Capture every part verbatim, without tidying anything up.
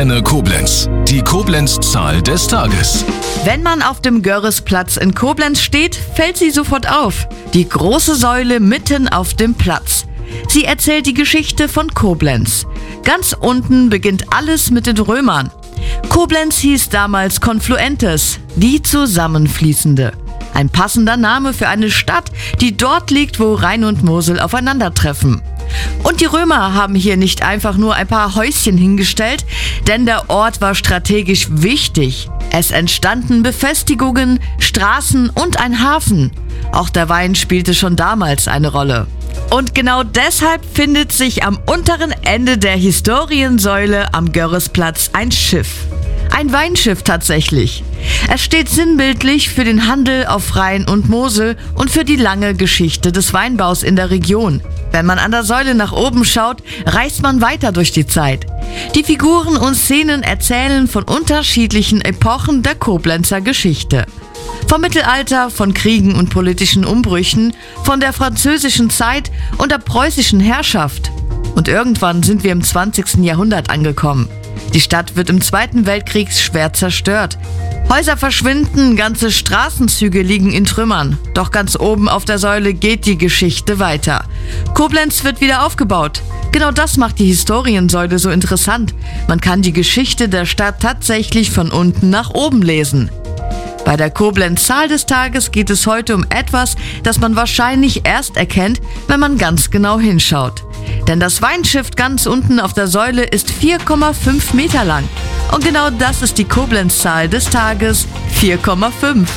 Antenne Koblenz. Die Koblenz-Zahl des Tages. Wenn man auf dem Görresplatz in Koblenz steht, fällt sie sofort auf. Die große Säule mitten auf dem Platz. Sie erzählt die Geschichte von Koblenz. Ganz unten beginnt alles mit den Römern. Koblenz hieß damals Confluentes, die Zusammenfließende. Ein passender Name für eine Stadt, die dort liegt, wo Rhein und Mosel aufeinandertreffen. Und die Römer haben hier nicht einfach nur ein paar Häuschen hingestellt, denn der Ort war strategisch wichtig. Es entstanden Befestigungen, Straßen und ein Hafen. Auch der Wein spielte schon damals eine Rolle. Und genau deshalb findet sich am unteren Ende der Historiensäule am Görresplatz ein Schiff. Ein Weinschiff tatsächlich. Es steht sinnbildlich für den Handel auf Rhein und Mosel und für die lange Geschichte des Weinbaus in der Region. Wenn man an der Säule nach oben schaut, reist man weiter durch die Zeit. Die Figuren und Szenen erzählen von unterschiedlichen Epochen der Koblenzer Geschichte. Vom Mittelalter, von Kriegen und politischen Umbrüchen, von der französischen Zeit und der preußischen Herrschaft. Und irgendwann sind wir im zwanzigsten Jahrhundert angekommen. Die Stadt wird im Zweiten Weltkrieg schwer zerstört. Häuser verschwinden, ganze Straßenzüge liegen in Trümmern. Doch ganz oben auf der Säule geht die Geschichte weiter. Koblenz wird wieder aufgebaut. Genau das macht die Historiensäule so interessant. Man kann die Geschichte der Stadt tatsächlich von unten nach oben lesen. Bei der Koblenz-Zahl des Tages geht es heute um etwas, das man wahrscheinlich erst erkennt, wenn man ganz genau hinschaut. Denn das Weinschiff ganz unten auf der Säule ist vier Komma fünf Meter lang. Und genau das ist die Koblenz-Zahl des Tages, vier Komma fünf.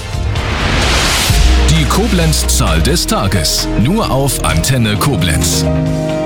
Die Koblenz-Zahl des Tages. Nur auf Antenne Koblenz.